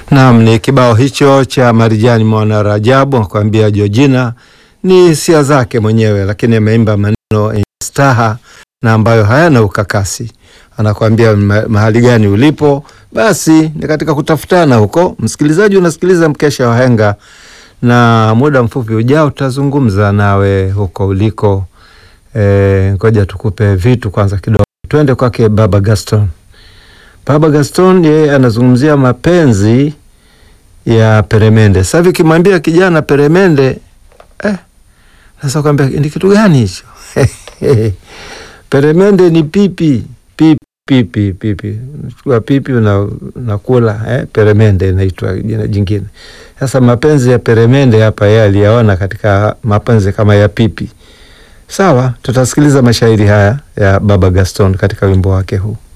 Naam, ni kibao hicho cha Marijani Mwana Rajabu akwambia Georgina, ni hisia zake mwenyewe, lakini ameimba maneno yenye staha na ambayo hayana ukakasi. Anakuambia mahali gani ulipo, basi ni katika kutafutana huko. Msikilizaji, unasikiliza Mkesha wa Henga, na muda mfupi ujao tutazungumza nawe huko uliko. Ngoja tukupe vitu kwanza kidogo. Twende kwake Baba Gaston. Baba Gaston yeye anazungumzia mapenzi ya peremende. Sasa hivi kimwambia kijana peremende, sasa kwambia ni kitu gani hicho? Peremende ni pipi. Unachukua pipi unakula, peremende inaitwa jina jingine. Sasa mapenzi ya peremende hapa yeye aliyaona katika mapenzi kama ya pipi. Sawa, tutasikiliza mashairi haya ya Baba Gaston katika wimbo wake huu.